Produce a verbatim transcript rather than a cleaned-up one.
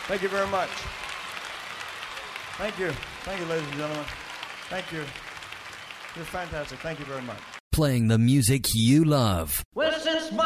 Thank you very much. Thank you. Thank you, ladies and gentlemen. Thank you. You're fantastic. Thank you very much. Playing the music you love. Well, since my